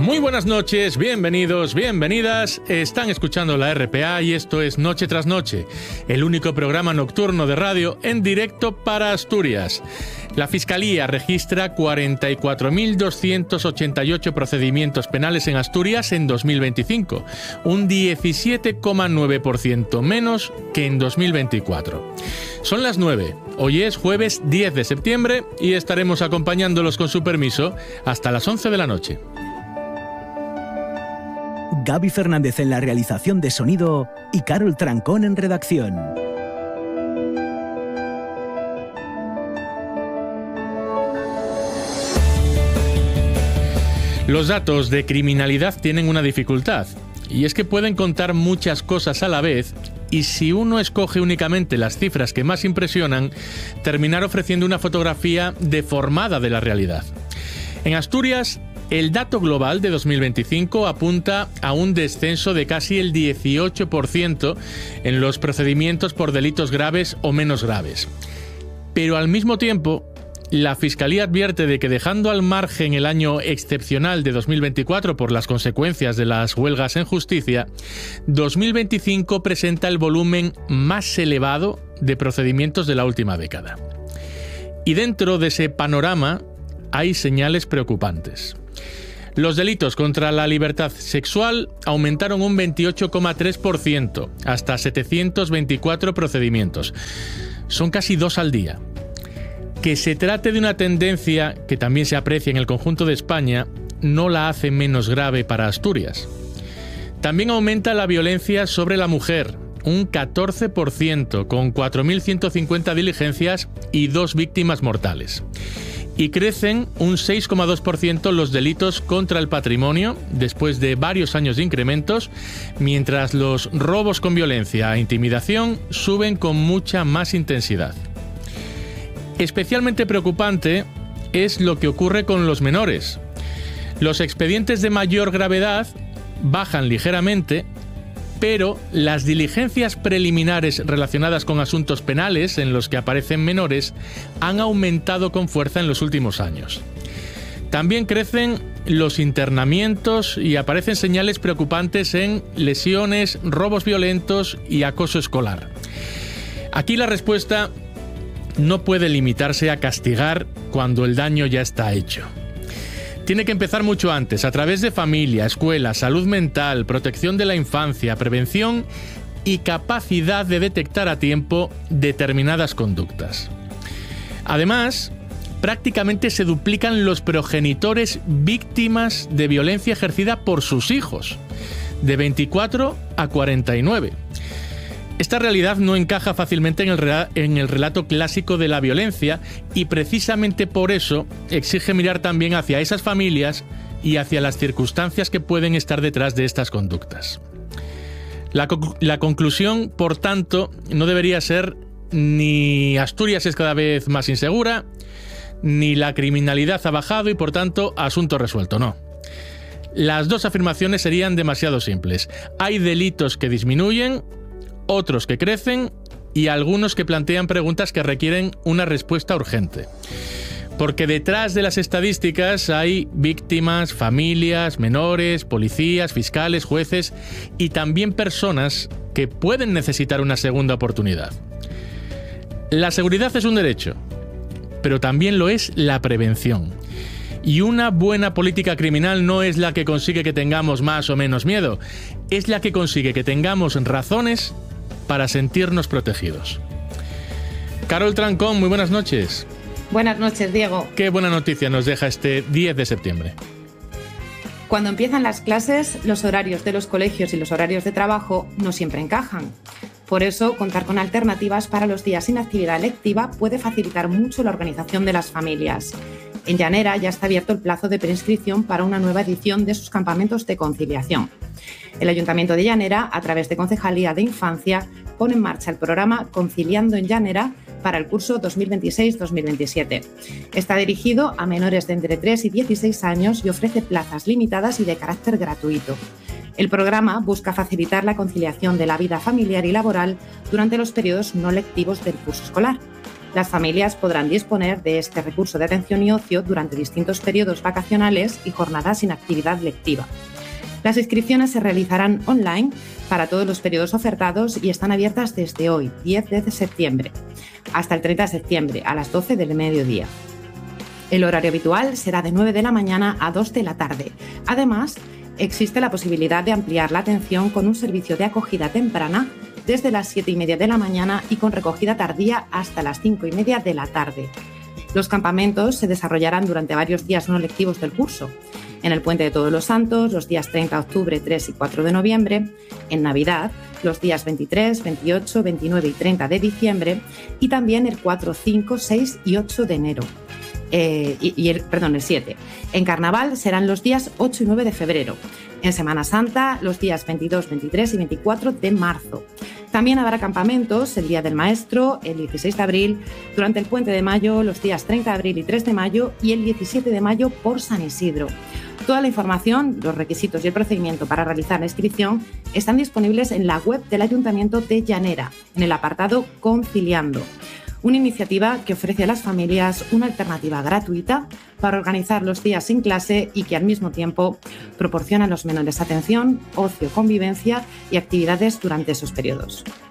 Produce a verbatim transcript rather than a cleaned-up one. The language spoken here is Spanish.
Muy buenas noches, bienvenidos, bienvenidas. Están escuchando la R P A y esto es Noche tras Noche, el único programa nocturno de radio en directo para Asturias. La Fiscalía registra cuarenta y cuatro mil doscientos ochenta y ocho procedimientos penales en Asturias en dos mil veinticinco, un diecisiete coma nueve por ciento menos que en dos mil veinticuatro. Son las nueve, hoy es jueves diez de septiembre y estaremos acompañándolos con su permiso hasta las once de la noche. Gaby Fernández en la realización de sonido y Carol Trancón en redacción. Los datos de criminalidad tienen una dificultad, y es que pueden contar muchas cosas a la vez, y si uno escoge únicamente las cifras que más impresionan, terminar ofreciendo una fotografía deformada de la realidad. En Asturias, el dato global de dos mil veinticinco apunta a un descenso de casi el dieciocho por ciento en los procedimientos por delitos graves o menos graves. Pero al mismo tiempo, la Fiscalía advierte de que, dejando al margen el año excepcional de dos mil veinticuatro por las consecuencias de las huelgas en justicia, dos mil veinticinco presenta el volumen más elevado de procedimientos de la última década. Y dentro de ese panorama hay señales preocupantes. Los delitos contra la libertad sexual aumentaron un veintiocho coma tres por ciento, hasta setecientos veinticuatro procedimientos. Son casi dos al día. Que se trate de una tendencia que también se aprecia en el conjunto de España no la hace menos grave para Asturias. También aumenta la violencia sobre la mujer, un catorce por ciento, con cuatro mil ciento cincuenta diligencias y dos víctimas mortales. Y crecen un seis coma dos por ciento los delitos contra el patrimonio, después de varios años de incrementos, mientras los robos con violencia e intimidación suben con mucha más intensidad. Especialmente preocupante es lo que ocurre con los menores. Los expedientes de mayor gravedad bajan ligeramente, pero las diligencias preliminares relacionadas con asuntos penales en los que aparecen menores han aumentado con fuerza en los últimos años. También crecen los internamientos y aparecen señales preocupantes en lesiones, robos violentos y acoso escolar. Aquí la respuesta no puede limitarse a castigar cuando el daño ya está hecho. Tiene que empezar mucho antes, a través de familia, escuela, salud mental, protección de la infancia, prevención y capacidad de detectar a tiempo determinadas conductas. Además, prácticamente se duplican los progenitores víctimas de violencia ejercida por sus hijos, de veinticuatro a cuarenta y nueve. Esta realidad no encaja fácilmente en el, rela- en el relato clásico de la violencia y precisamente por eso exige mirar también hacia esas familias y hacia las circunstancias que pueden estar detrás de estas conductas. La, co- la conclusión, por tanto, no debería ser ni Asturias es cada vez más insegura, ni la criminalidad ha bajado y por tanto asunto resuelto, no. Las dos afirmaciones serían demasiado simples. Hay delitos que disminuyen, otros que crecen y algunos que plantean preguntas que requieren una respuesta urgente. Porque detrás de las estadísticas hay víctimas, familias, menores, policías, fiscales, jueces y también personas que pueden necesitar una segunda oportunidad. La seguridad es un derecho, pero también lo es la prevención. Y una buena política criminal no es la que consigue que tengamos más o menos miedo, es la que consigue que tengamos razones para sentirnos protegidos. Carol Trancón, muy buenas noches. Buenas noches, Diego. Qué buena noticia nos deja este diez de septiembre. Cuando empiezan las clases, los horarios de los colegios y los horarios de trabajo no siempre encajan. Por eso, contar con alternativas para los días sin actividad lectiva puede facilitar mucho la organización de las familias. En Llanera ya está abierto el plazo de preinscripción para una nueva edición de sus campamentos de conciliación. El Ayuntamiento de Llanera, a través de Concejalía de Infancia, pone en marcha el programa Conciliando en Llanera para el curso dos mil veintiséis dos mil veintisiete. Está dirigido a menores de entre tres y dieciséis años y ofrece plazas limitadas y de carácter gratuito. El programa busca facilitar la conciliación de la vida familiar y laboral durante los periodos no lectivos del curso escolar. Las familias podrán disponer de este recurso de atención y ocio durante distintos periodos vacacionales y jornadas sin actividad lectiva. Las inscripciones se realizarán online para todos los periodos ofertados y están abiertas desde hoy, diez de septiembre, hasta el treinta de septiembre, a las doce del mediodía. El horario habitual será de nueve de la mañana a dos de la tarde. Además, existe la posibilidad de ampliar la atención con un servicio de acogida temprana desde las siete y media de la mañana y con recogida tardía hasta las cinco y media de la tarde. Los campamentos se desarrollarán durante varios días no lectivos del curso. En el Puente de Todos los Santos, los días treinta de octubre, tres y cuatro de noviembre, en Navidad, los días veintitrés, veintiocho, veintinueve y treinta de diciembre y también el cuatro, cinco, seis y ocho de enero. Eh, y, y el, perdón, el siete. En Carnaval serán los días ocho y nueve de febrero. En Semana Santa, los días veintidós, veintitrés y veinticuatro de marzo. También habrá campamentos el Día del Maestro, el dieciséis de abril, durante el Puente de Mayo, los días treinta de abril y tres de mayo y el diecisiete de mayo por San Isidro. Toda la información, los requisitos y el procedimiento para realizar la inscripción están disponibles en la web del Ayuntamiento de Llanera, en el apartado Conciliando. Una iniciativa que ofrece a las familias una alternativa gratuita para organizar los días sin clase y que al mismo tiempo proporciona a los menores atención, ocio, convivencia y actividades durante esos periodos.